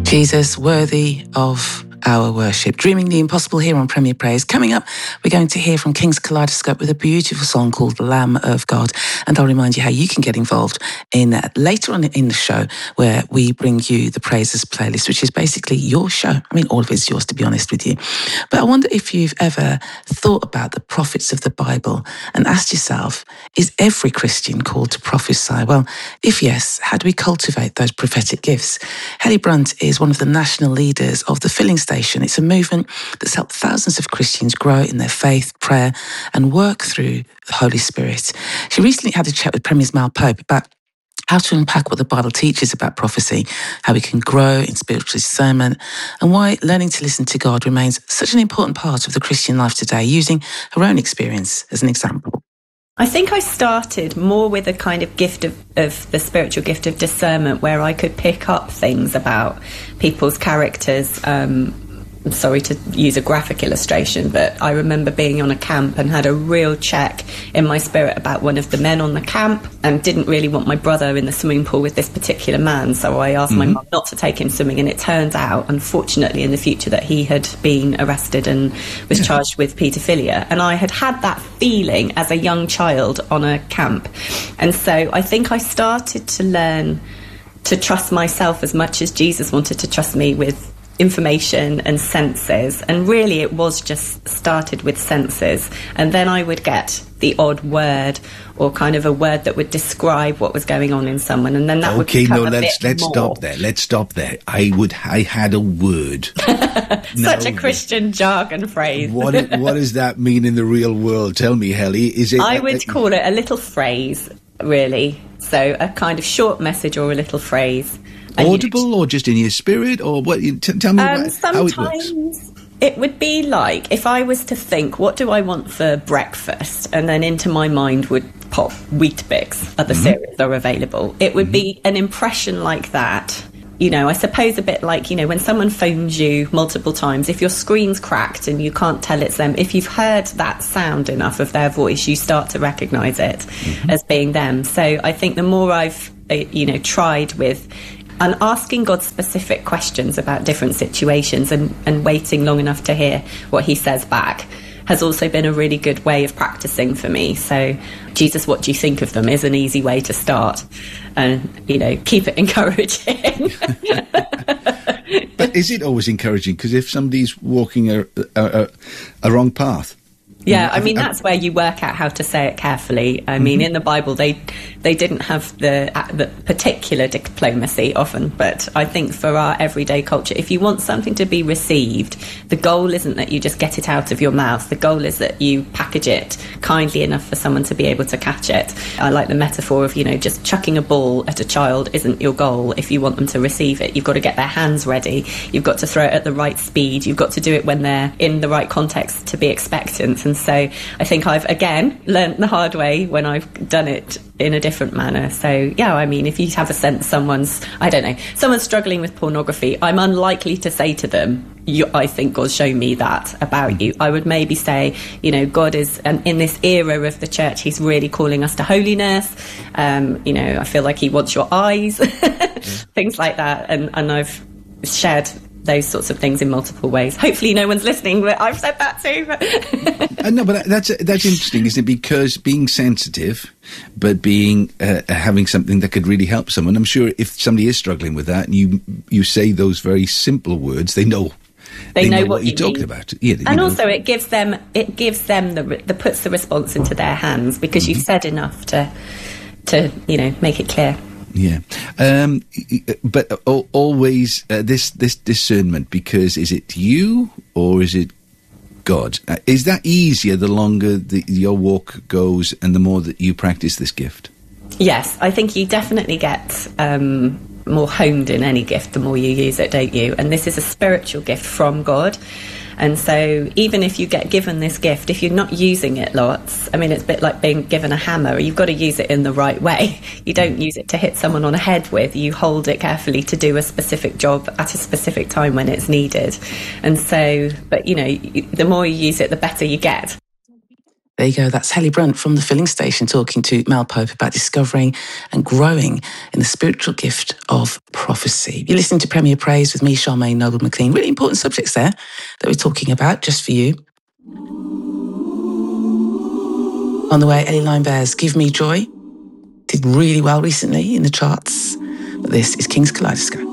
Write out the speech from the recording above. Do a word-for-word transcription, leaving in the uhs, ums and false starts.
Jesus, worthy of our worship. Dreaming the impossible here on Premier Praise. Coming up, we're going to hear from King's Kaleidoscope with a beautiful song called Lamb of God. And I'll remind you how you can get involved in uh, later on in the show, where we bring you the Praises playlist, which is basically your show. I mean, all of it's yours, to be honest with you. But I wonder if you've ever thought about the prophets of the Bible and asked yourself, is every Christian called to prophesy? Well, if yes, how do we cultivate those prophetic gifts? Helly Brunt is one of the national leaders of the Filling Station. It's a movement that's helped thousands of Christians grow in their faith, prayer, and work through the Holy Spirit. She recently had a chat with Premier's Mal Pope about how to unpack what the Bible teaches about prophecy, how we can grow in spiritual discernment, and why learning to listen to God remains such an important part of the Christian life today, using her own experience as an example. I think I started more with a kind of gift of, of the spiritual gift of discernment, where I could pick up things about people's characters. Um, I'm sorry to use a graphic illustration, but I remember being on a camp and had a real check in my spirit about one of the men on the camp, and didn't really want my brother in the swimming pool with this particular man. So I asked mm-hmm. my mum not to take him swimming, and it turned out, unfortunately, in the future that he had been arrested and was yeah. charged with paedophilia. And I had had that feeling as a young child on a camp. And so I think I started to learn to trust myself as much as Jesus wanted to trust me with information and senses. And really it was just started with senses, and then I would get the odd word or kind of a word that would describe what was going on in someone, and then that would okay become no a let's bit let's more. stop there let's stop there I would I had a word. Such no. a Christian jargon phrase. what it, what does that mean in the real world? Tell me, Helly. Is it I a, would a, call it a little phrase, really. So a kind of short message or a little phrase. And audible, you know, or just in your spirit, or what? T- tell me um, what, how it works. Sometimes it would be like if I was to think, what do I want for breakfast? And then into my mind would pop Weet-Bix, other mm-hmm. cereals are available. It would mm-hmm. be an impression like that. You know, I suppose a bit like, you know, when someone phones you multiple times, if your screen's cracked and you can't tell it's them, if you've heard that sound enough of their voice, you start to recognise it mm-hmm. as being them. So I think the more I've, uh, you know, tried with and asking God specific questions about different situations and, and waiting long enough to hear what he says back has also been a really good way of practicing for me. So, Jesus, what do you think of them is an easy way to start, and, you know, keep it encouraging. But is it always encouraging? Because if somebody's walking a, a, a, a wrong path, yeah, I mean, that's where you work out how to say it carefully. I mean, mm-hmm. in the Bible, they they didn't have the, uh, the particular diplomacy often, but I think for our everyday culture, if you want something to be received, the goal isn't that you just get it out of your mouth. The goal is that you package it kindly enough for someone to be able to catch it. I like the metaphor of, you know, just chucking a ball at a child isn't your goal if you want them to receive it. You've got to get their hands ready. You've got to throw it at the right speed. You've got to do it when they're in the right context to be expectant. And so I think I've, again, learnt the hard way when I've done it in a different manner. So, yeah, I mean, if you have a sense someone's, I don't know, someone's struggling with pornography, I'm unlikely to say to them, you, I think God's shown me that about you. I would maybe say, you know, God is, um, in this era of the church, he's really calling us to holiness. Um, you know, I feel like he wants your eyes, things like that. And, and I've shared those sorts of things in multiple ways. Hopefully no one's listening, but I've said that too. But uh, no, but that's that's interesting, isn't it? Because being sensitive, but being uh, having something that could really help someone. I'm sure if somebody is struggling with that, and you you say those very simple words, they know. They, they know, know what, what you're you talking mean. about. Yeah, and know. also it gives them it gives them the, the puts the response into their hands, because mm-hmm. you've said enough to to you know make it clear. Yeah, um, but always uh, this this discernment, because is it you or is it God? Uh, is that easier the longer the, your walk goes and the more that you practice this gift? Yes, I think you definitely get um, more honed in any gift the more you use it, don't you? And this is a spiritual gift from God. And so even if you get given this gift, if you're not using it lots, I mean, it's a bit like being given a hammer. You've got to use it in the right way. You don't use it to hit someone on the head with. You hold it carefully to do a specific job at a specific time when it's needed. And so, but, you know, the more you use it, the better you get. There you go. That's Helly Brunt from the Filling Station talking to Mal Pope about discovering and growing in the spiritual gift of prophecy. mercy. You're listening to Premier Praise with me, Charmaine Noble-McLean. Really important subjects there that we're talking about, just for you. On the way, Ellie Line Bears, Give Me Joy. Did really well recently in the charts. But this is King's Kaleidoscope.